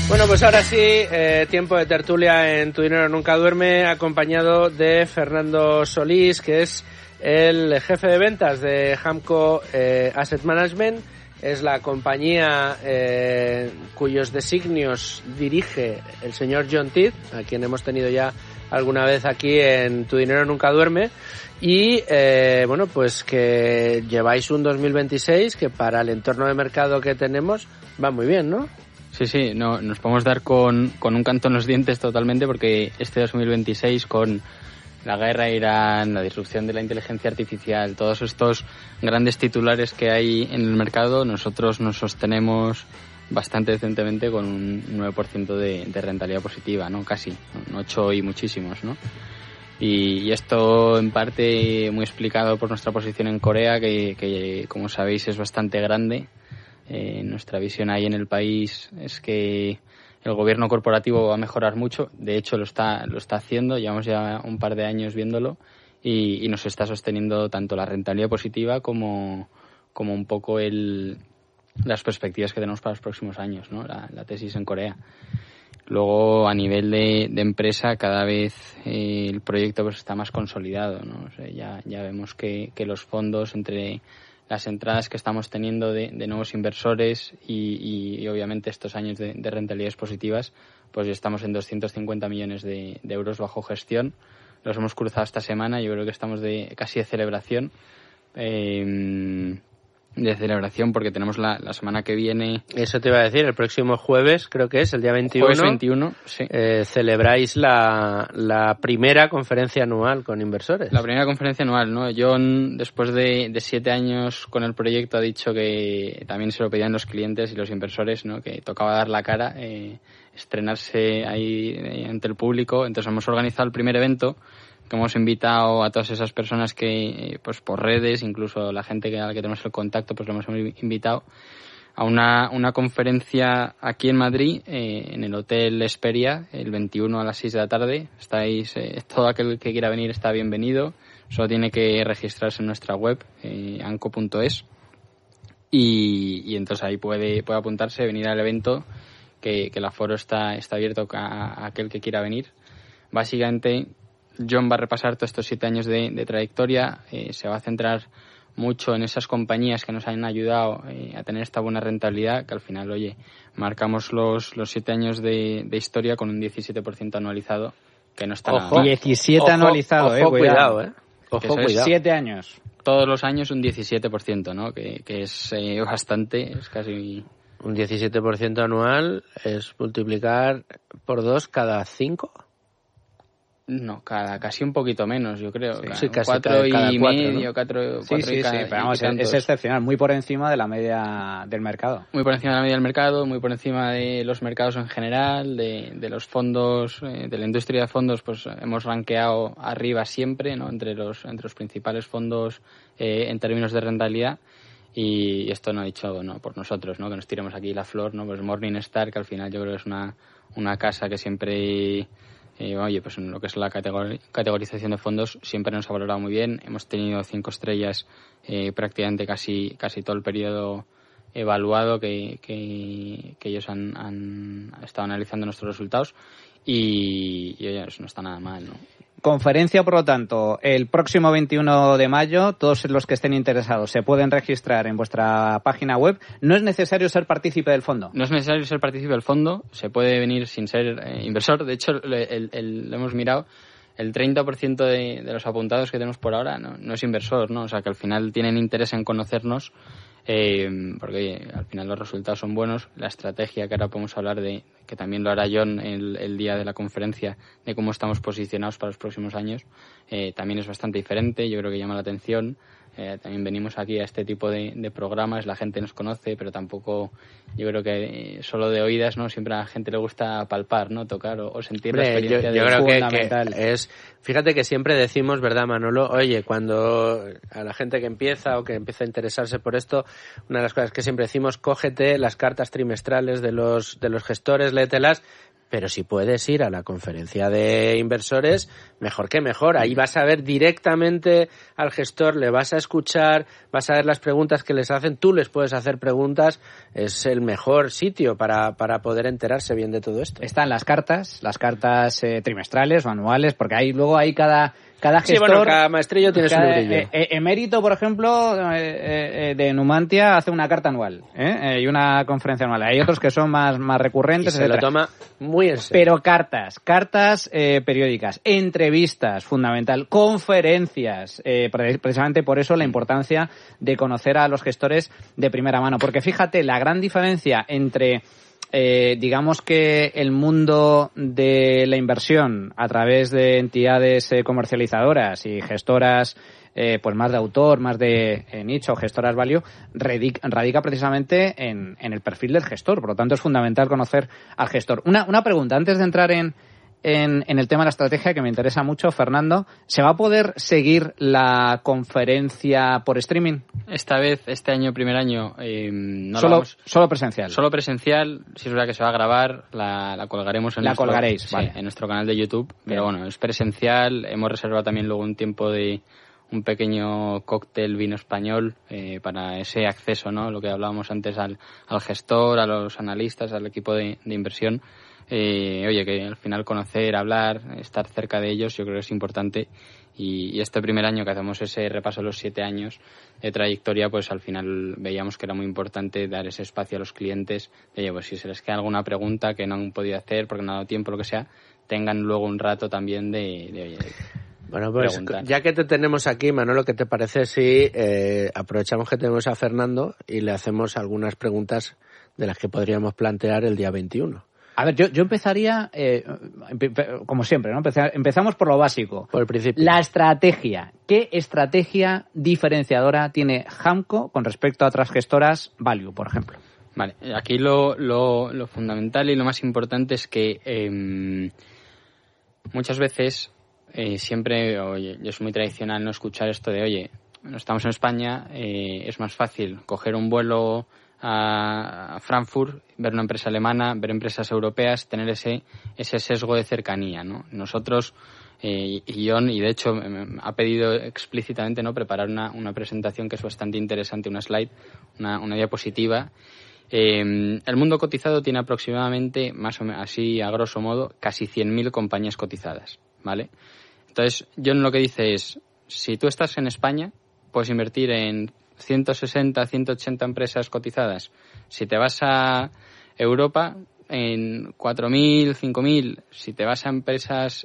Bueno, pues ahora sí, tiempo de tertulia en Tu Dinero Nunca Duerme, acompañado de Fernando Solís, que es el jefe de ventas de Hamco Asset Management. Es la compañía cuyos designios dirige el señor John Teed, a quien hemos tenido ya alguna vez aquí en Tu Dinero Nunca Duerme. Y bueno, pues que lleváis un 2026 que para el entorno de mercado que tenemos va muy bien, ¿no? Sí, no, nos podemos dar con un canto en los dientes totalmente, porque este 2026, con la guerra a Irán, la disrupción de la inteligencia artificial, todos estos grandes titulares que hay en el mercado, nosotros nos sostenemos bastante decentemente con un 9% de rentabilidad positiva, ¿no? Casi, un 8 y muchísimos, ¿no? Y esto en parte muy explicado por nuestra posición en Corea, que como sabéis es bastante grande. Nuestra visión ahí en el país es que el gobierno corporativo va a mejorar mucho. De hecho, lo está haciendo. Llevamos ya un par de años viéndolo y nos está sosteniendo tanto la rentabilidad positiva como un poco las perspectivas que tenemos para los próximos años, ¿no? La tesis en Corea. Luego, a nivel de empresa, cada vez el proyecto pues está más consolidado, ¿no? O sea, ya vemos que los fondos, entre las entradas que estamos teniendo de nuevos inversores y obviamente estos años de rentabilidades positivas, pues ya estamos en 250 millones de euros bajo gestión. Los hemos cruzado esta semana, yo creo que estamos casi de celebración. Porque tenemos la semana que viene. Eso te iba a decir, el próximo jueves, creo que es el día 21. Jueves 21, sí. Celebráis la primera conferencia anual con inversores. La primera conferencia anual, ¿no? John, después de 7 años con el proyecto, ha dicho que también se lo pedían los clientes y los inversores, ¿no? Que tocaba dar la cara, estrenarse ahí ante el público. Entonces hemos organizado el primer evento, que hemos invitado a todas esas personas que, pues por redes, incluso la gente a la que tenemos el contacto, pues lo hemos invitado a una conferencia aquí en Madrid, en el Hotel Esperia, el 21 a las 6 de la tarde. Todo aquel que quiera venir está bienvenido. Solo tiene que registrarse en nuestra web, anco.es, y entonces ahí puede apuntarse, venir al evento, que el aforo está abierto a aquel que quiera venir. Básicamente, John va a repasar todos estos 7 años de trayectoria, se va a centrar mucho en esas compañías que nos han ayudado a tener esta buena rentabilidad, que al final, oye, marcamos los 7 años de historia con un 17% anualizado, que no está nada mal. 17 anualizado, cuidado. Ojo, cuidado. 7 años. Todos los años un 17%, ¿no? Que es bastante, es casi... Un 17% anual es multiplicar por 2 cada 5. No, casi un poquito menos, yo creo. Sí, casi 4 y cada 4, medio, ¿no? 4 Sí, pero vamos, es excepcional, muy por encima de la media del mercado. Muy por encima de la media del mercado, muy por encima de los mercados en general, de los fondos, de la industria de fondos, pues hemos rankeado arriba siempre, ¿no? Entre los principales fondos en términos de rentabilidad. Y esto no ha dicho, no, por nosotros, ¿no? Que nos tiremos aquí la flor, ¿no? Pues Morningstar, que al final yo creo que es una casa que siempre... oye, pues en lo que es la categorización de fondos siempre nos ha valorado muy bien. Hemos tenido 5 estrellas prácticamente casi todo el periodo evaluado que ellos han estado analizando nuestros resultados y oye, eso no está nada mal, ¿no? Conferencia, por lo tanto, el próximo 21 de mayo, todos los que estén interesados se pueden registrar en vuestra página web. No es necesario ser partícipe del fondo. No es necesario ser partícipe del fondo, se puede venir sin ser inversor. De hecho, lo hemos mirado, el 30% de los apuntados que tenemos por ahora no es inversor, ¿no? O sea, que al final tienen interés en conocernos, porque al final los resultados son buenos. La estrategia, que ahora podemos hablar de, que también lo hará John el día de la conferencia, de cómo estamos posicionados para los próximos años, también es bastante diferente. Yo creo que llama la atención. También venimos aquí a este tipo de programas, la gente nos conoce, pero tampoco, yo creo que solo de oídas, ¿no? Siempre a la gente le gusta palpar, ¿no? Tocar o sentir la experiencia. Yo creo fundamental. que es, fíjate que siempre decimos, ¿verdad, Manolo? Oye, cuando a la gente que empieza o que empieza a interesarse por esto, una de las cosas que siempre decimos, cógete las cartas trimestrales de los gestores, léetelas, pero si puedes ir a la conferencia de inversores, mejor que mejor. Ahí vas a ver directamente al gestor, le vas a escuchar, vas a ver las preguntas que les hacen, tú les puedes hacer preguntas. Es el mejor sitio para poder enterarse bien de todo esto. Están las cartas trimestrales o anuales, porque luego hay cada gestor... Sí, bueno, cada maestrillo tiene su librillo. Emérito, por ejemplo, de Numantia hace una carta anual y una conferencia anual. Hay otros que son más recurrentes, y se etcétera. Lo toma muy en serio. Pero cartas periódicas, entrevistas, fundamental, conferencias, precisamente por eso la importancia de conocer a los gestores de primera mano. Porque fíjate, la gran diferencia entre... digamos que el mundo de la inversión a través de entidades comercializadoras y gestoras pues más de autor, más de nicho, gestoras value, radica precisamente en el perfil del gestor. Por lo tanto, es fundamental conocer al gestor. Una pregunta, antes de entrar en el tema de la estrategia, que me interesa mucho, Fernando, ¿se va a poder seguir la conferencia por streaming? Esta vez, este año, primer año, solo presencial. Solo presencial, si es verdad que se va a grabar, la colgaremos en en nuestro canal de YouTube, pero bueno, es presencial. Hemos reservado también luego un tiempo de un pequeño cóctel vino español para ese acceso, ¿no? Lo que hablábamos antes al gestor, a los analistas, al equipo de inversión. Oye, que al final conocer, hablar, estar cerca de ellos, yo creo que es importante. Y este primer año que hacemos ese repaso de los 7 años de trayectoria, pues al final veíamos que era muy importante dar ese espacio a los clientes. De, oye, pues si se les queda alguna pregunta que no han podido hacer porque no ha dado tiempo, lo que sea, tengan luego un rato también de bueno, pues preguntar. Ya que te tenemos aquí, Manolo, ¿qué te parece si aprovechamos que tenemos a Fernando y le hacemos algunas preguntas de las que podríamos plantear el día 21? A ver, yo empezaría, como siempre, ¿no? Empezamos por lo básico. Por el principio. La estrategia. ¿Qué estrategia diferenciadora tiene Hamco con respecto a otras gestoras value, por ejemplo? Vale, aquí lo fundamental y lo más importante es que muchas veces siempre, oye, yo soy muy tradicional no escuchar esto de, oye, estamos en España, es más fácil coger un vuelo a Frankfurt, ver una empresa alemana, ver empresas europeas, tener ese sesgo de cercanía, ¿no? Nosotros, y John, y de hecho me ha pedido explícitamente, ¿no?, preparar una presentación que es bastante interesante, una slide, una diapositiva. El mundo cotizado tiene aproximadamente, más o menos, así a grosso modo, casi 100.000 compañías cotizadas, ¿vale? Entonces, John lo que dice es, si tú estás en España, puedes invertir en 160, 180 empresas cotizadas. Si te vas a Europa, en 4.000, 5.000. Si te vas a empresas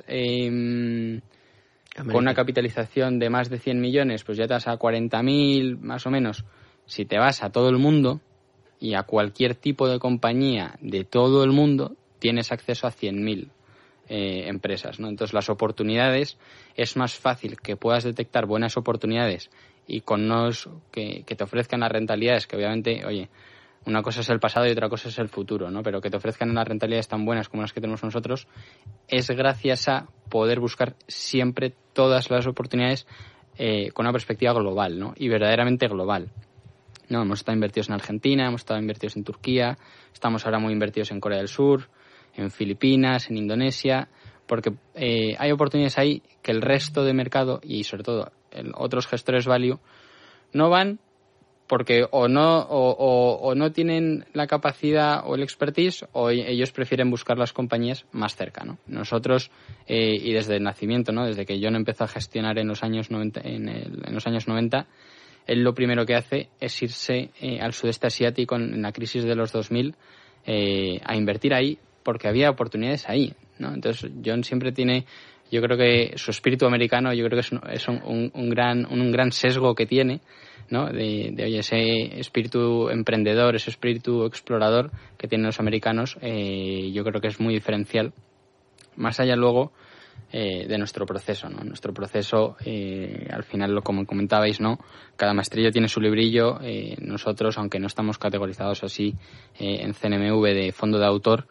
con una capitalización de más de 100 millones, pues ya te vas a 40.000, más o menos. Si te vas a todo el mundo y a cualquier tipo de compañía de todo el mundo, tienes acceso a 100.000 empresas, ¿no? Entonces, las oportunidades, es más fácil que puedas detectar buenas oportunidades y con que te ofrezcan las rentabilidades, que obviamente, oye, una cosa es el pasado y otra cosa es el futuro, ¿no? Pero que te ofrezcan unas rentabilidades tan buenas como las que tenemos nosotros, es gracias a poder buscar siempre todas las oportunidades con una perspectiva global, ¿no? Y verdaderamente global. No, hemos estado invertidos en Argentina, hemos estado invertidos en Turquía, estamos ahora muy invertidos en Corea del Sur, en Filipinas, en Indonesia, porque hay oportunidades ahí que el resto de mercado y sobre todo otros gestores value no van porque o no tienen la capacidad o el expertise o ellos prefieren buscar las compañías más cerca, ¿no? Nosotros, y desde el nacimiento, ¿no?, desde que John empezó a gestionar en los años 90, en los años 90, él lo primero que hace es irse al sudeste asiático en la crisis de los 2000 a invertir ahí porque había oportunidades ahí, ¿no? Entonces John siempre tiene, yo creo que su espíritu americano, yo creo que es un gran sesgo que tiene, ¿no? De oye, ese espíritu emprendedor, ese espíritu explorador que tienen los americanos, yo creo que es muy diferencial, más allá luego de nuestro proceso, ¿no? Nuestro proceso, al final, como comentabais, ¿no?, cada maestrillo tiene su librillo. Nosotros, aunque no estamos categorizados así en CNMV de fondo de autor,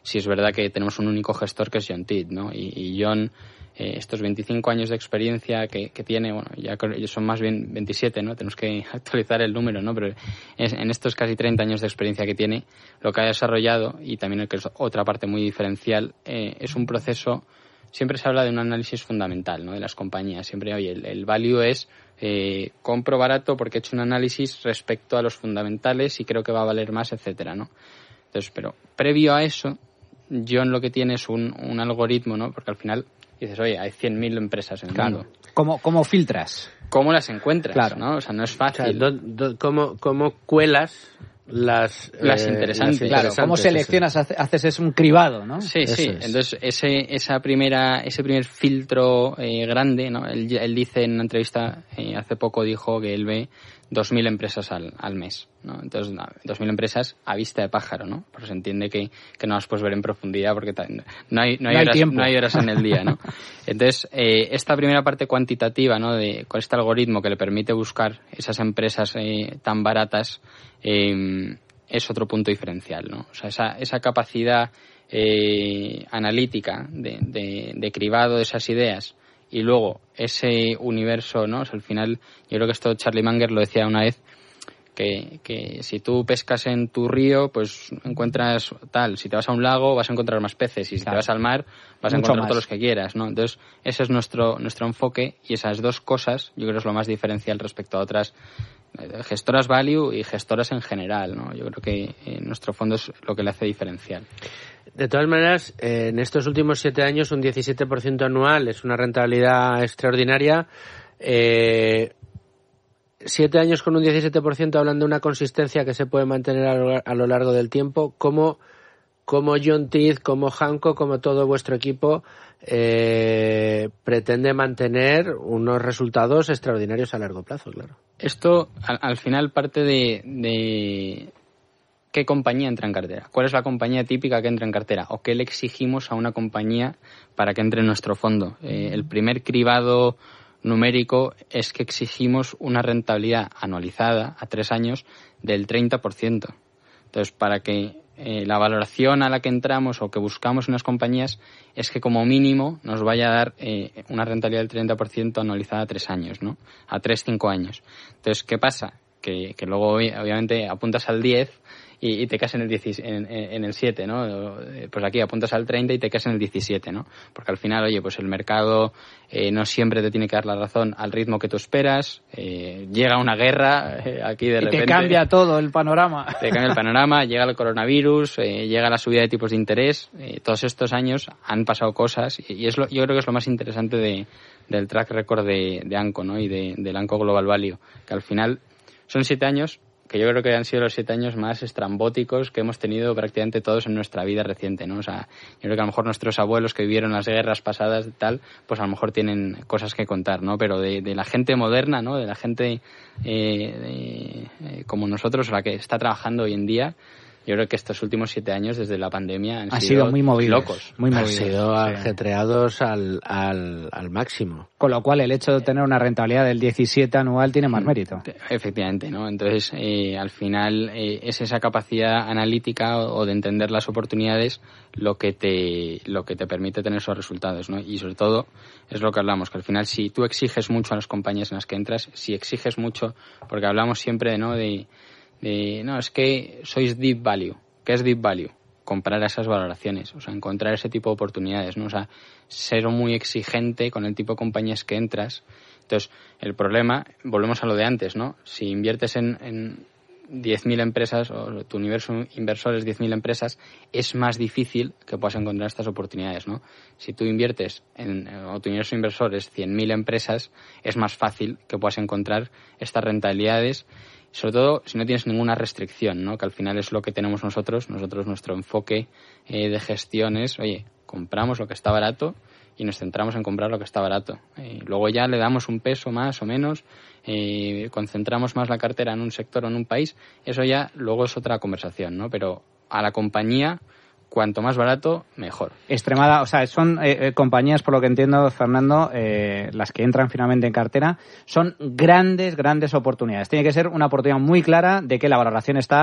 sí es verdad que tenemos un único gestor que es John Tidd, ¿no? Y John, estos 25 años de experiencia que tiene, bueno, ya son más bien 27, ¿no? Tenemos que actualizar el número, ¿no? Pero en estos casi 30 años de experiencia que tiene, lo que ha desarrollado, y también que es otra parte muy diferencial, es un proceso. Siempre se habla de un análisis fundamental, ¿no? De las compañías. Siempre, oye, el value es compro barato porque he hecho un análisis respecto a los fundamentales y creo que va a valer más, etcétera, ¿no? Entonces, pero previo a eso, John lo que tiene es un algoritmo, ¿no? Porque al final dices, oye, hay 100.000 empresas en el mundo. ¿Cómo filtras? ¿Cómo las encuentras? Claro. ¿No? O sea, no es fácil. O sea, ¿cómo cuelas las interesantes? Claro, ¿cómo seleccionas? Haces es un cribado, ¿no? Sí, Eso sí. es. Entonces, ese primer filtro grande, ¿no? Él dice en una entrevista, hace poco dijo que él ve 2.000 empresas al mes, ¿no? Entonces, 2.000 empresas a vista de pájaro, ¿no? Porque se entiende que no las puedes ver en profundidad porque no hay horas en el día, ¿no? Entonces, esta primera parte cuantitativa, ¿no? Con este algoritmo que le permite buscar esas empresas tan baratas, es otro punto diferencial, ¿no? O sea, esa capacidad analítica de cribado de esas ideas y luego ese universo, ¿no? O sea, al final, yo creo que esto Charlie Munger lo decía una vez, que si tú pescas en tu río, pues encuentras tal. Si te vas a un lago, vas a encontrar más peces. Y si te vas al mar, vas a encontrar todos los que quieras, ¿no? Entonces, ese es nuestro enfoque, y esas dos cosas, yo creo que es lo más diferencial respecto a otras gestoras value y gestoras en general, ¿no? Yo creo que nuestro fondo es lo que le hace diferencial. De todas maneras, en estos últimos 7 años, un 17% anual es una rentabilidad extraordinaria. 7 años con un 17% hablan de una consistencia que se puede mantener a lo largo del tiempo. ¿Cómo John Tidd, como Hamco, como todo vuestro equipo pretende mantener unos resultados extraordinarios a largo plazo, claro? Esto al final parte de qué compañía entra en cartera, cuál es la compañía típica que entra en cartera o qué le exigimos a una compañía para que entre en nuestro fondo. El primer cribado numérico es que exigimos una rentabilidad anualizada a 3 años del 30%. Entonces, para que la valoración a la que entramos o que buscamos en las compañías es que como mínimo nos vaya a dar una rentabilidad del 30% anualizada a 3 años, ¿no? A 3-5 años. Entonces, ¿qué pasa? Que luego obviamente apuntas al 10 y te quedas en el 7, ¿no? Pues aquí apuntas al 30 y te quedas en el 17, ¿no? Porque al final, oye, pues el mercado no siempre te tiene que dar la razón al ritmo que tú esperas. Llega una guerra aquí de repente. Y te cambia todo el panorama. Te cambia el panorama, llega el coronavirus, llega la subida de tipos de interés. Todos estos años han pasado cosas y yo creo que es lo más interesante del track record de Anco, ¿no? Y del Anco Global Value, que al final son 7 años que yo creo que han sido los 7 años más estrambóticos que hemos tenido prácticamente todos en nuestra vida reciente, ¿no? O sea, yo creo que a lo mejor nuestros abuelos que vivieron las guerras pasadas y tal, pues a lo mejor tienen cosas que contar, ¿no? Pero de la gente moderna, ¿no? De la gente como nosotros, la que está trabajando hoy en día, yo creo que estos últimos 7 años desde la pandemia han sido muy movidos, locos. muy Han movidos, sido sí. ajetreados al máximo. Con lo cual el hecho de tener una rentabilidad del 17 anual tiene más mérito. Efectivamente, ¿no? Entonces, al final es esa capacidad analítica o de entender las oportunidades lo que te permite tener esos resultados, ¿no? Y sobre todo es lo que hablamos, que al final si tú exiges mucho a las compañías en las que entras, si exiges mucho, porque hablamos siempre, ¿no? No, es que sois deep value. ¿Qué es deep value? Comprar esas valoraciones, o sea, encontrar ese tipo de oportunidades, ¿no? O sea, ser muy exigente con el tipo de compañías que entras. Entonces, el problema, volvemos a lo de antes, ¿no? Si inviertes en 10.000 empresas o tu universo inversor es 10.000 empresas, es más difícil que puedas encontrar estas oportunidades, ¿no? Si tú inviertes o tu universo inversor es 100.000 empresas, es más fácil que puedas encontrar estas rentabilidades, sobre todo si no tienes ninguna restricción, ¿no? Que al final es lo que tenemos nosotros nuestro enfoque de gestión es, oye, compramos lo que está barato y nos centramos en comprar lo que está barato. Luego ya le damos un peso más o menos, concentramos más la cartera en un sector o en un país, eso ya luego es otra conversación, ¿no? Pero a la compañía, cuanto más barato, mejor. Extremada, o sea, son compañías, por lo que entiendo, Fernando, las que entran finalmente en cartera, son grandes oportunidades. Tiene que ser una oportunidad muy clara de que la valoración está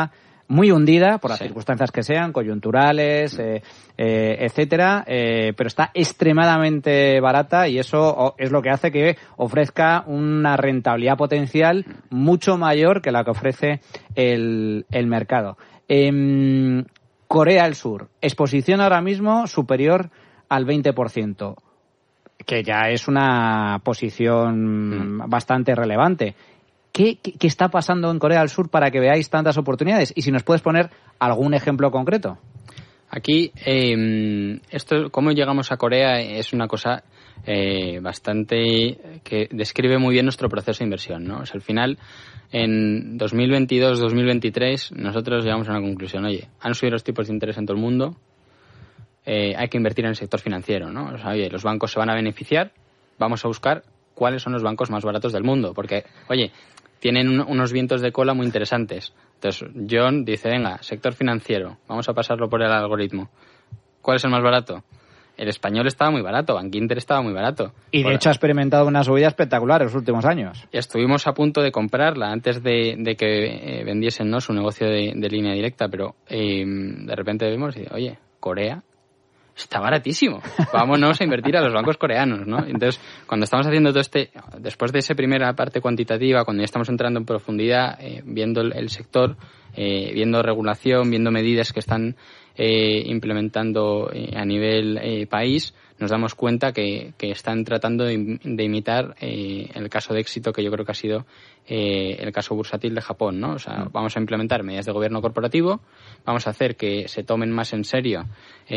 muy hundida por las circunstancias que sean, coyunturales, etcétera, pero está extremadamente barata y eso es lo que hace que ofrezca una rentabilidad potencial mucho mayor que la que ofrece el mercado. Corea del Sur, exposición ahora mismo superior al 20%, que ya es una posición bastante relevante. ¿Qué está pasando en Corea del Sur para que veáis tantas oportunidades? Y si nos puedes poner algún ejemplo concreto. Aquí, cómo llegamos a Corea es una cosa bastante que describe muy bien nuestro proceso de inversión, ¿no? O sea, al final, en 2022-2023, nosotros llegamos a una conclusión. Oye, han subido los tipos de interés en todo el mundo, hay que invertir en el sector financiero, ¿no? O sea, oye, los bancos se van a beneficiar, vamos a buscar cuáles son los bancos más baratos del mundo, porque, oye, tienen unos vientos de cola muy interesantes. Entonces, John dice, venga, sector financiero, vamos a pasarlo por el algoritmo. ¿Cuál es el más barato? El español estaba muy barato, Bankinter estaba muy barato. Y de hecho ha experimentado una subida espectacular en los últimos años. Estuvimos a punto de comprarla antes de que vendiesen, ¿no?, su negocio de línea directa, pero de repente vemos y, oye, Corea está baratísimo, vámonos a invertir a los bancos coreanos, ¿no? Entonces, cuando estamos haciendo todo después de esa primera parte cuantitativa, cuando ya estamos entrando en profundidad, viendo el sector, viendo regulación, viendo medidas que están implementando a nivel país, nos damos cuenta que están tratando de imitar el caso de éxito que yo creo que ha sido el caso bursátil de Japón, ¿no? O sea, vamos a implementar medidas de gobierno corporativo, vamos a hacer que se tomen más en serio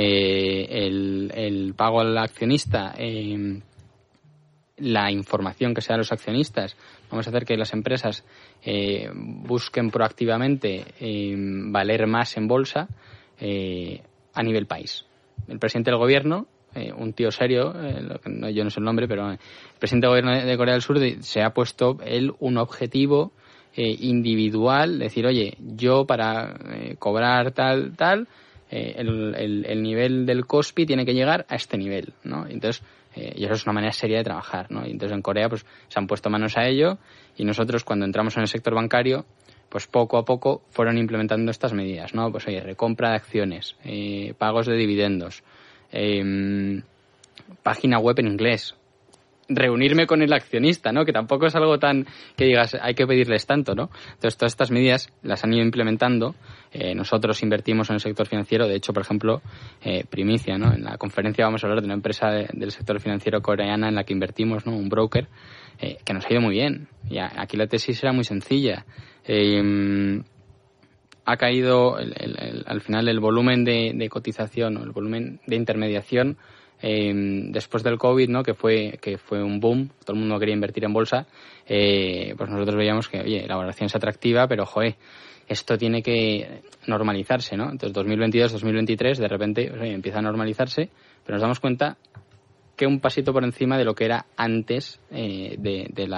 el pago al accionista, la información que se da a los accionistas, vamos a hacer que las empresas busquen proactivamente valer más en bolsa a nivel país. El presidente del gobierno, un tío serio, yo no sé el nombre, pero el presidente del gobierno de Corea del Sur se ha puesto él un objetivo individual, decir, oye, yo para cobrar tal, el nivel del KOSPI tiene que llegar a este nivel, ¿no? Entonces, y eso es una manera seria de trabajar, ¿no? Entonces en Corea pues se han puesto manos a ello y nosotros cuando entramos en el sector bancario pues poco a poco fueron implementando estas medidas, ¿no? Pues oye, recompra de acciones, pagos de dividendos, página web en inglés, reunirme con el accionista, ¿no? Que tampoco es algo tan que digas hay que pedirles tanto, ¿no? Entonces todas estas medidas las han ido implementando. Nosotros invertimos en el sector financiero. De hecho, por ejemplo, primicia, ¿no? En la conferencia vamos a hablar de una empresa del sector financiero coreana en la que invertimos, ¿no? Un broker que nos ha ido muy bien. Y aquí la tesis era muy sencilla. Ha caído al final el volumen de cotización o el volumen de intermediación después del COVID, ¿no? que fue un boom, todo el mundo quería invertir en bolsa, pues nosotros veíamos que, oye, la valoración es atractiva, pero, joder, esto tiene que normalizarse, ¿no? Entonces, 2022, 2023, de repente, oye, empieza a normalizarse, pero nos damos cuenta que un pasito por encima de lo que era antes del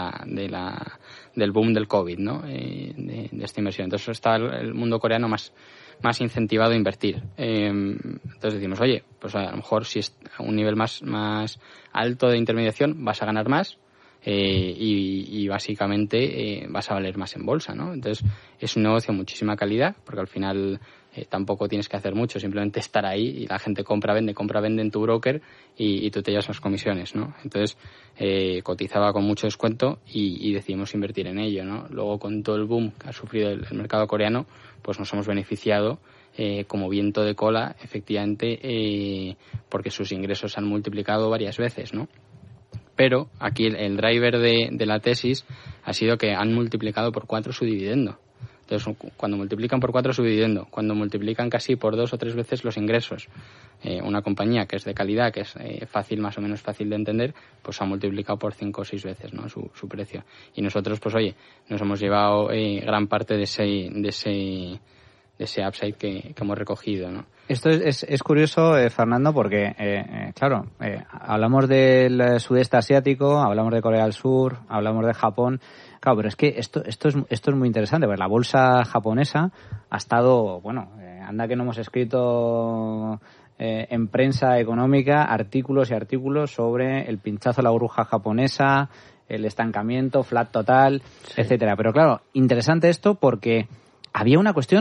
boom del COVID, ¿no? De esta inversión. Entonces, está el mundo coreano más incentivado a invertir. Entonces decimos, oye, pues a lo mejor si es a un nivel más alto de intermediación vas a ganar más y básicamente vas a valer más en bolsa, ¿no? Entonces es un negocio de muchísima calidad porque al final tampoco tienes que hacer mucho, simplemente estar ahí y la gente compra, vende en tu broker y tú te llevas las comisiones, ¿no? Entonces cotizaba con mucho descuento y decidimos invertir en ello, ¿no? Luego con todo el boom que ha sufrido el mercado coreano, pues nos hemos beneficiado como viento de cola, efectivamente, porque sus ingresos se han multiplicado varias veces, ¿no? Pero aquí el driver de la tesis ha sido que han multiplicado por 4 su dividendo. Entonces, cuando multiplican por 4 su dividendo, cuando multiplican casi por 2 o 3 veces los ingresos, una compañía que es de calidad, que es más o menos fácil de entender, pues ha multiplicado por 5 o 6 veces, ¿no? su precio. Y nosotros, pues oye, nos hemos llevado gran parte de ese upside que hemos recogido, ¿no? Esto es curioso, Fernando, porque, claro, hablamos del sudeste asiático, hablamos de Corea del Sur, hablamos de Japón. Claro, pero es que esto es muy interesante, porque la bolsa japonesa ha estado, bueno, anda que no hemos escrito en prensa económica artículos y artículos sobre el pinchazo de la burbuja japonesa, el estancamiento, flat total, sí, etcétera. Pero claro, interesante esto porque había una cuestión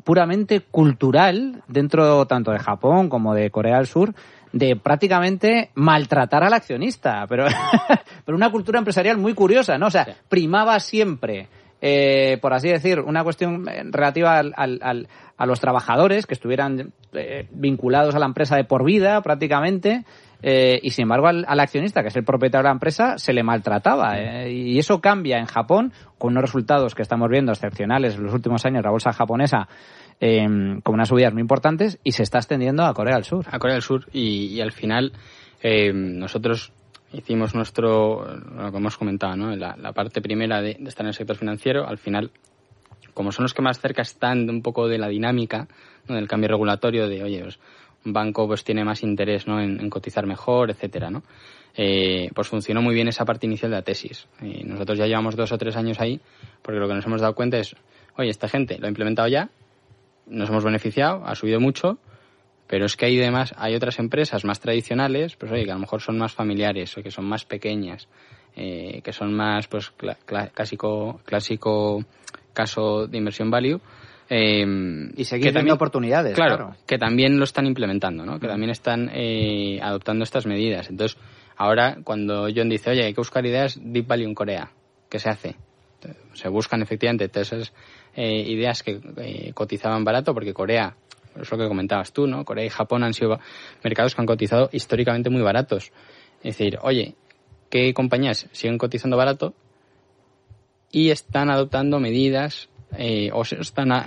puramente cultural dentro tanto de Japón como de Corea del Sur, de prácticamente maltratar al accionista, pero una cultura empresarial muy curiosa, ¿no? O sea, primaba siempre, por así decir, una cuestión relativa a los trabajadores que estuvieran vinculados a la empresa de por vida prácticamente, y sin embargo al accionista, que es el propietario de la empresa, se le maltrataba, y eso cambia en Japón con unos resultados que estamos viendo excepcionales en los últimos años, la bolsa japonesa con unas subidas muy importantes, y se está extendiendo a Corea del Sur. A Corea del Sur, y al final nosotros hicimos lo que hemos comentado, ¿no? La parte primera de estar en el sector financiero. Al final, como son los que más cerca están un poco de la dinámica, ¿no? Del cambio regulatorio, de oye, pues, un banco pues tiene más interés, ¿no? en cotizar mejor, etcétera, ¿no? Pues funcionó muy bien esa parte inicial de la tesis. Nosotros ya llevamos 2 o 3 años ahí, porque lo que nos hemos dado cuenta es, oye, esta gente lo ha implementado ya, nos hemos beneficiado, ha subido mucho, pero es que hay otras empresas más tradicionales, pues oye, que a lo mejor son más familiares o que son más pequeñas, que son más pues clásico caso de inversión value, y seguir teniendo oportunidades, claro, que también lo están implementando, ¿no? Que también están adoptando estas medidas. Entonces, ahora cuando John dice, oye, hay que buscar ideas deep value en Corea, ¿qué se hace? Se buscan efectivamente todas esas ideas que cotizaban barato, porque Corea, es lo que comentabas tú, ¿no? Corea y Japón han sido mercados que han cotizado históricamente muy baratos. Es decir, oye, ¿qué compañías siguen cotizando barato y están adoptando medidas o se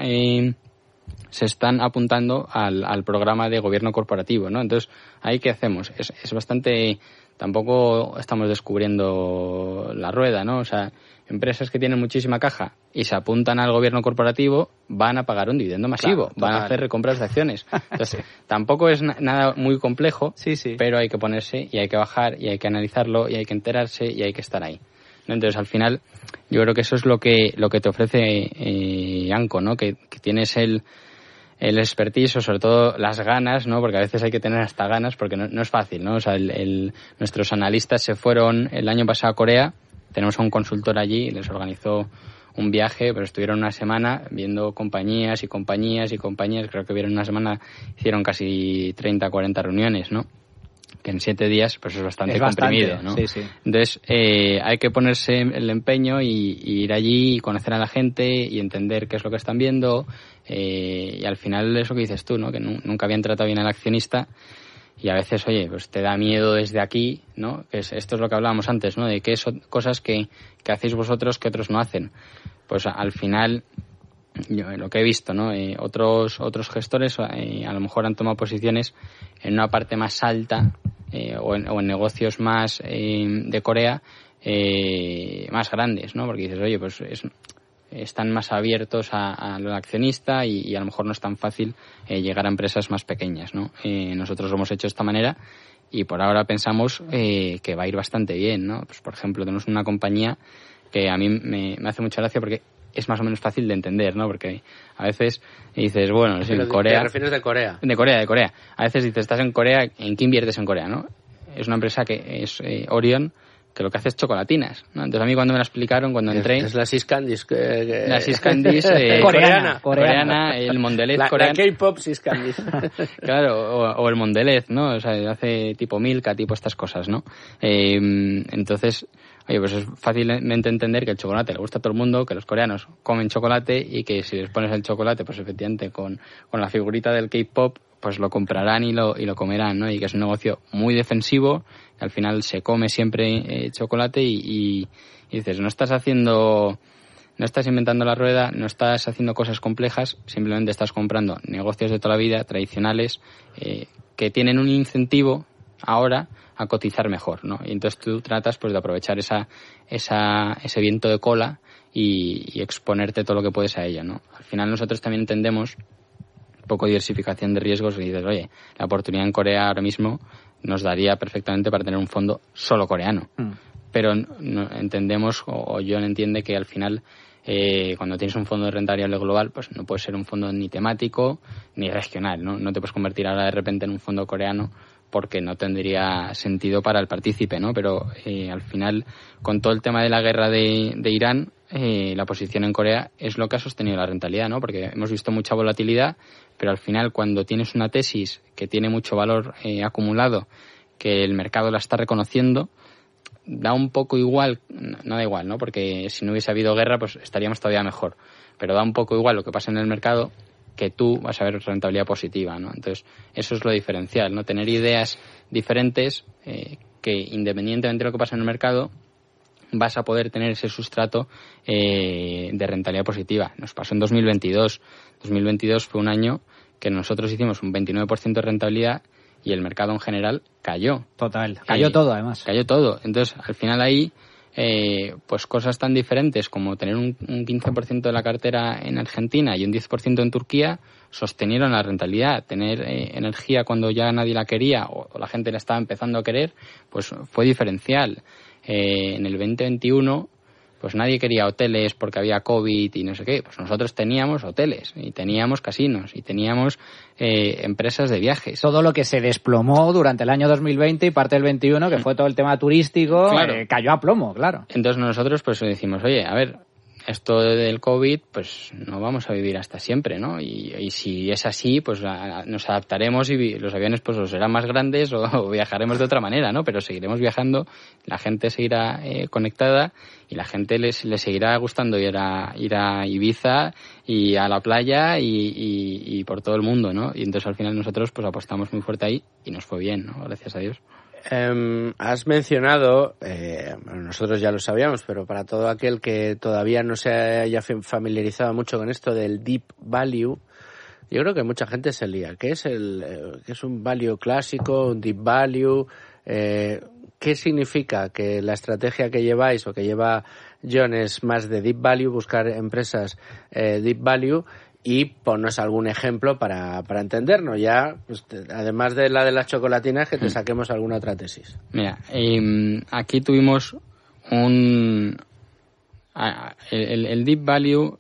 están apuntando al programa de gobierno corporativo, ¿no? Entonces, ¿ahí qué hacemos? Es bastante... Tampoco estamos descubriendo la rueda, ¿no? O sea, empresas que tienen muchísima caja y se apuntan al gobierno corporativo van a pagar un dividendo masivo, claro, van a hacer recompras de acciones. Entonces, tampoco es nada muy complejo, sí. Pero hay que ponerse y hay que bajar y hay que analizarlo y hay que enterarse y hay que estar ahí, ¿no? Entonces, al final, yo creo que eso es lo que te ofrece Anco, ¿no? Que tienes el expertise o sobre todo las ganas, ¿no? Porque a veces hay que tener hasta ganas porque no es fácil, ¿no? O sea, nuestros analistas se fueron el año pasado a Corea, tenemos a un consultor allí, les organizó un viaje, pero estuvieron una semana viendo compañías, creo que vieron una semana, hicieron casi 30, 40 reuniones, ¿no? Que en 7 días pues es bastante comprimido, ¿no? Sí. Entonces hay que ponerse el empeño y ir allí y conocer a la gente y entender qué es lo que están viendo, y al final es lo que dices tú, ¿no? Que nunca habían tratado bien al accionista y a veces, oye, pues te da miedo desde aquí, ¿no? Esto es lo que hablábamos antes, ¿no? De qué son cosas que hacéis vosotros que otros no hacen. Pues al final, yo lo que he visto, ¿no? Otros gestores a lo mejor han tomado posiciones en una parte más alta o en negocios más de Corea más grandes, ¿no? Porque dices, oye, pues están más abiertos al accionista y a lo mejor no es tan fácil llegar a empresas más pequeñas, ¿no? Nosotros lo hemos hecho de esta manera y por ahora pensamos que va a ir bastante bien, ¿no? Pues por ejemplo, tenemos una compañía que a mí me hace mucha gracia porque es más o menos fácil de entender, ¿no? Porque a veces dices, bueno, si en Corea... ¿Te refieres de Corea? De Corea. A veces dices, estás en Corea, ¿en qué inviertes en Corea, no? Es una empresa que es Orion, que lo que hace es chocolatinas, ¿no? Entonces a mí cuando me la explicaron, cuando entré... Es la Sis Candies. La Sis Candies coreana, el Mondelez coreano. La K-pop Sis Candies. Claro, o el Mondelez, ¿no? O sea, hace tipo Milka, tipo estas cosas, ¿no? Entonces... Oye, pues es fácilmente entender que el chocolate le gusta a todo el mundo, que los coreanos comen chocolate y que si les pones el chocolate, pues efectivamente con la figurita del K-pop, pues lo comprarán y lo comerán, ¿no? Y que es un negocio muy defensivo, que al final se come siempre chocolate y dices, no estás inventando la rueda, no estás haciendo cosas complejas, simplemente estás comprando negocios de toda la vida, tradicionales, que tienen un incentivo ahora a cotizar mejor, ¿no? Y entonces tú tratas pues de aprovechar ese viento de cola y exponerte todo lo que puedes a ella, ¿no? Al final nosotros también entendemos un poco de diversificación de riesgos y dices, oye, la oportunidad en Corea ahora mismo nos daría perfectamente para tener un fondo solo coreano. Pero no, entendemos, o John entiende que al final cuando tienes un fondo de renta variable global, pues no puede ser un fondo ni temático ni regional, ¿no? No te puedes convertir ahora de repente en un fondo coreano porque no tendría sentido para el partícipe, ¿no? Pero al final, con todo el tema de la guerra de Irán, la posición en Corea es lo que ha sostenido la rentabilidad, ¿no? Porque hemos visto mucha volatilidad, pero al final cuando tienes una tesis que tiene mucho valor acumulado, que el mercado la está reconociendo, da un poco igual, no da igual, ¿no? Porque si no hubiese habido guerra, pues estaríamos todavía mejor. Pero da un poco igual lo que pasa en el mercado, que tú vas a ver rentabilidad positiva, ¿no? Entonces, eso es lo diferencial, ¿no? Tener ideas diferentes que independientemente de lo que pasa en el mercado, vas a poder tener ese sustrato de rentabilidad positiva. Nos pasó en 2022. 2022 fue un año que nosotros hicimos un 29% de rentabilidad y el mercado en general cayó. Total. Cayó todo, además. Cayó todo. Entonces, al final ahí, pues cosas tan diferentes como tener un 15% de la cartera en Argentina y un 10% en Turquía sostenieron la rentabilidad. Tener energía cuando ya nadie la quería o la gente la estaba empezando a querer, pues fue diferencial. En el 2021, pues nadie quería hoteles porque había COVID y no sé qué. Pues nosotros teníamos hoteles y teníamos casinos y teníamos empresas de viajes. Todo lo que se desplomó durante el año 2020 y parte del 21, que fue todo el tema turístico, claro, cayó a plomo, claro. Entonces nosotros pues decimos, oye, a ver, esto del COVID, pues no vamos a vivir hasta siempre, ¿no? Y si es así, pues nos adaptaremos y los aviones pues o serán más grandes o viajaremos de otra manera, ¿no? Pero seguiremos viajando, la gente seguirá conectada y la gente le seguirá gustando ir a Ibiza y a la playa y por todo el mundo, ¿no? Y entonces al final nosotros pues apostamos muy fuerte ahí y nos fue bien, ¿no? Gracias a Dios. Has mencionado, nosotros ya lo sabíamos, pero para todo aquel que todavía no se haya familiarizado mucho con esto del deep value, yo creo que mucha gente se lía. ¿Qué es qué es un value clásico, un deep value? ¿Qué significa que la estrategia que lleváis o que lleva John es más de deep value, buscar empresas deep value? Y ponnos algún ejemplo para entendernos ya, pues, además de la de las chocolatinas, que te saquemos alguna otra tesis. Mira, aquí tuvimos el deep value,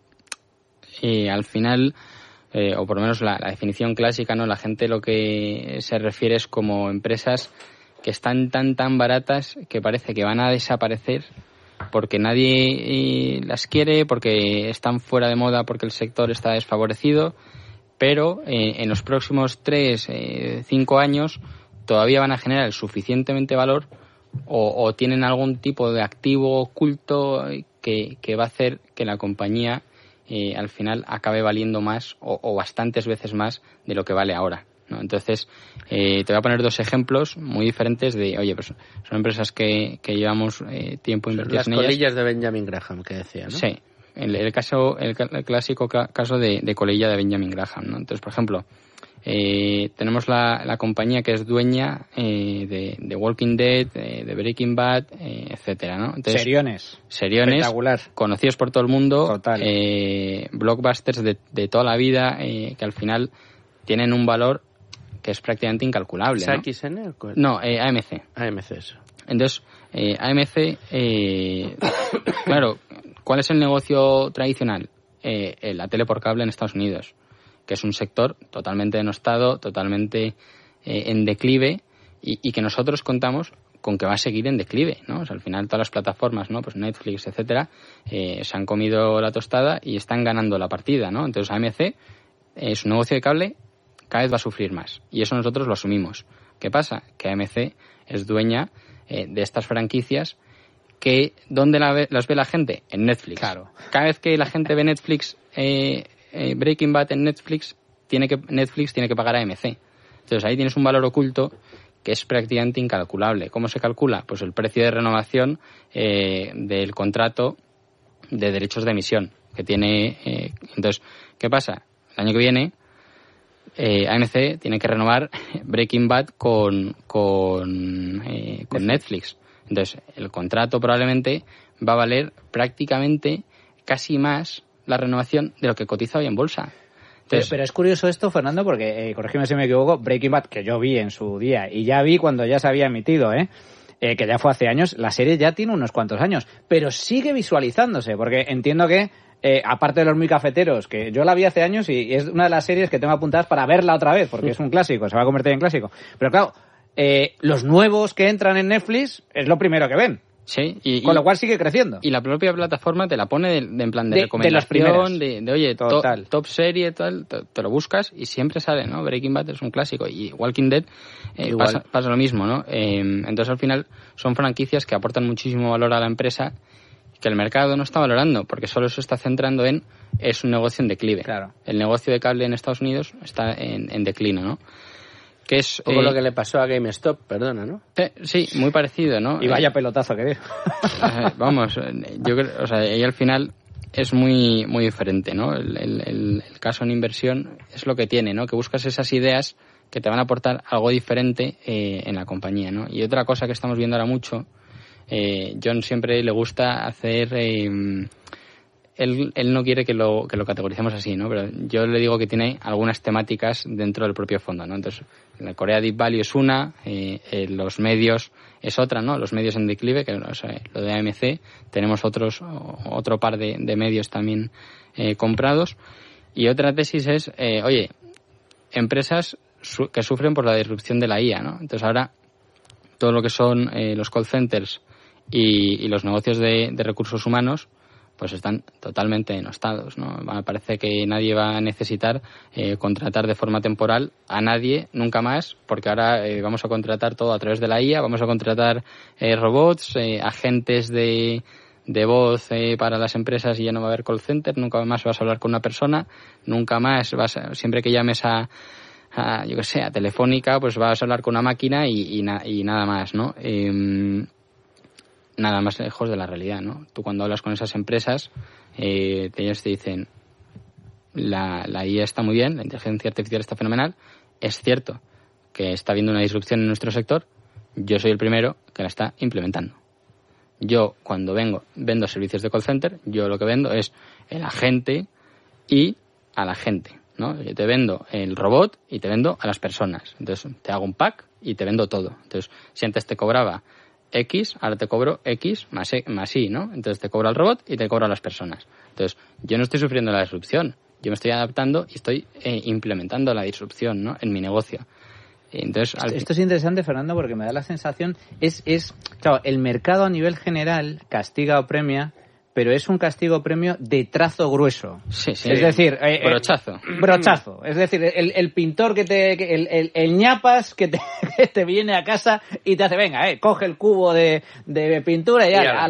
al final, o por lo menos la definición clásica, ¿no? La gente lo que se refiere es como empresas que están tan baratas que parece que van a desaparecer porque nadie las quiere, porque están fuera de moda, porque el sector está desfavorecido, pero en los próximos 3-5 años todavía van a generar el suficientemente valor o tienen algún tipo de activo oculto que va a hacer que la compañía al final acabe valiendo más o bastantes veces más de lo que vale ahora, ¿no? Entonces, te voy a poner 2 ejemplos muy diferentes de, oye, pues son empresas que llevamos tiempo invertidas en ellas. Las colillas de Benjamin Graham, que decía, ¿no? Sí, el clásico caso de colilla de Benjamin Graham, ¿no? Entonces, por ejemplo, tenemos la compañía que es dueña de Walking Dead, de Breaking Bad, etcétera, ¿no? Entonces, Seriones, espectacular, conocidos por todo el mundo, total, blockbusters de toda la vida, que al final tienen un valor que es prácticamente incalculable, ¿no? ¿XN? No, AMC. AMC, eso. Entonces, AMC, claro, ¿cuál es el negocio tradicional? La tele por cable en Estados Unidos, que es un sector totalmente denostado, totalmente en declive y que nosotros contamos con que va a seguir en declive, ¿no? O sea, al final todas las plataformas, ¿no? Pues Netflix, etcétera, se han comido la tostada y están ganando la partida, ¿no? Entonces AMC, su negocio de cable cada vez va a sufrir más y eso nosotros lo asumimos. ¿Qué pasa? Que AMC es dueña de estas franquicias que ¿dónde las ve la gente? En Netflix. Claro. Cada vez que la gente ve Netflix, Breaking Bad en Netflix tiene que pagar a AMC. Entonces ahí tienes un valor oculto que es prácticamente incalculable. ¿Cómo se calcula? Pues el precio de renovación del contrato de derechos de emisión que tiene. Entonces, ¿qué pasa? El año que viene AMC tiene que renovar Breaking Bad con Netflix. Entonces, el contrato probablemente va a valer prácticamente casi más la renovación de lo que cotiza hoy en bolsa. Entonces, pero es curioso esto, Fernando, porque, corrígeme si me equivoco, Breaking Bad, que yo vi en su día, y ya vi cuando ya se había emitido, que ya fue hace años, la serie ya tiene unos cuantos años, pero sigue visualizándose, porque entiendo que, aparte de los muy cafeteros, que yo la vi hace años y es una de las series que tengo apuntadas para verla otra vez, porque es un clásico, se va a convertir en clásico. Pero claro, los nuevos que entran en Netflix es lo primero que ven. Sí, con lo cual sigue creciendo. Y la propia plataforma te la pone en plan de De recomendación, las de oye, Total. top serie, tal, te lo buscas y siempre sale, ¿no? Breaking Bad es un clásico y Walking Dead pasa lo mismo, ¿no? Entonces al final son franquicias que aportan muchísimo valor a la empresa que el mercado no está valorando porque solo se está centrando en es un negocio en declive. Claro. El negocio de cable en Estados Unidos está en declino, ¿no? Que es un poco lo que le pasó a GameStop, perdona, ¿no? Sí, muy parecido, ¿no? Y vaya pelotazo que dio. Vamos, yo creo, o sea, y al final es muy muy diferente, ¿no? El caso en inversión es lo que tiene, ¿no? Que buscas esas ideas que te van a aportar algo diferente en la compañía, ¿no? Y otra cosa que estamos viendo ahora mucho, John siempre le gusta hacer... Él no quiere que lo categoricemos así, ¿no? Pero yo le digo que tiene algunas temáticas dentro del propio fondo, ¿no? Entonces, la Korea Deep Value es una, los medios es otra, ¿no? Los medios en declive, que lo de AMC, tenemos otro par de medios también comprados. Y otra tesis es, oye, empresas que sufren por la disrupción de la IA, ¿no? Entonces ahora, todo lo que son los call centers y los negocios de recursos humanos, pues están totalmente denostados, ¿no? Parece que nadie va a necesitar contratar de forma temporal a nadie nunca más, porque ahora vamos a contratar todo a través de la IA, vamos a contratar robots, agentes de voz para las empresas y ya no va a haber call center, nunca más vas a hablar con una persona, nunca más siempre que llames a yo que sé, a Telefónica, pues vas a hablar con una máquina y nada más, ¿no? Nada más lejos de la realidad, ¿no? Tú cuando hablas con esas empresas, ellos te dicen la IA está muy bien, la inteligencia artificial está fenomenal, es cierto que está habiendo una disrupción en nuestro sector, yo soy el primero que la está implementando. Yo cuando vendo servicios de call center, yo lo que vendo es el agente y a la gente, ¿no? Yo te vendo el robot y te vendo a las personas. Entonces te hago un pack y te vendo todo. Entonces, si antes te cobraba X, ahora te cobro X más Y, ¿no? Entonces te cobro al robot y te cobro a las personas. Entonces, yo no estoy sufriendo la disrupción, yo me estoy adaptando y estoy implementando la disrupción, ¿no? En mi negocio. Entonces, esto es interesante, Fernando, porque me da la sensación, claro, el mercado a nivel general castiga o premia, pero es un castigo-premio de trazo grueso. Sí. Es decir... brochazo. Brochazo. Es decir, el pintor el ñapas que te viene a casa y te hace, venga, coge el cubo de pintura y a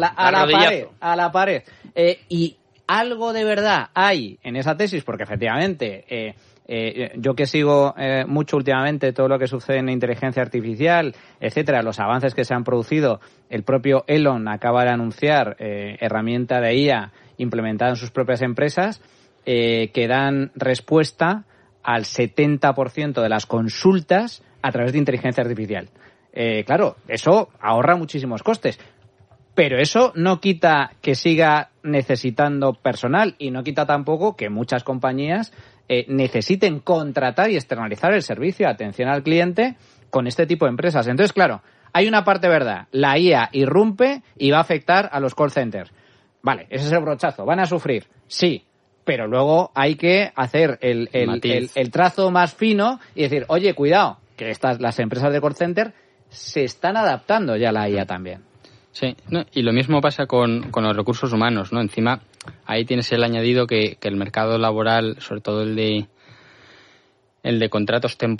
la pared. Y algo de verdad hay en esa tesis, porque efectivamente... yo que sigo mucho últimamente todo lo que sucede en inteligencia artificial, etcétera, los avances que se han producido, el propio Elon acaba de anunciar herramienta de IA implementada en sus propias empresas que dan respuesta al 70% de las consultas a través de inteligencia artificial. Claro, eso ahorra muchísimos costes. Pero eso no quita que siga necesitando personal y no quita tampoco que muchas compañías necesiten contratar y externalizar el servicio de atención al cliente con este tipo de empresas. Entonces, claro, hay una parte verdad. La IA irrumpe y va a afectar a los call centers. Vale, ese es el brochazo. ¿Van a sufrir? Sí. Pero luego hay que hacer el trazo más fino y decir, oye, cuidado, que las empresas de call center se están adaptando ya a la IA también. Sí, no, y lo mismo pasa con los recursos humanos, ¿no? Encima, ahí tienes el añadido que el mercado laboral, sobre todo el de contratos temporales,